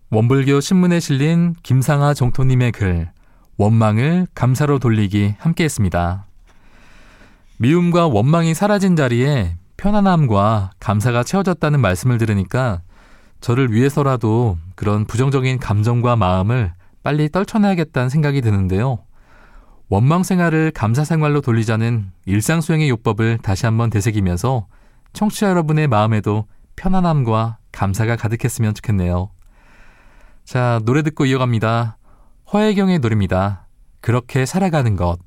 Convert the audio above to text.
원불교 신문에 실린 김상하 정토님의 글 원망을 감사로 돌리기 함께했습니다. 미움과 원망이 사라진 자리에 편안함과 감사가 채워졌다는 말씀을 들으니까 저를 위해서라도 그런 부정적인 감정과 마음을 빨리 떨쳐내야겠다는 생각이 드는데요. 원망 생활을 감사 생활로 돌리자는 일상수행의 요법을 다시 한번 되새기면서 청취자 여러분의 마음에도 편안함과 감사가 가득했으면 좋겠네요. 자, 노래 듣고 이어갑니다. 허혜경의 노래입니다. 그렇게 살아가는 것.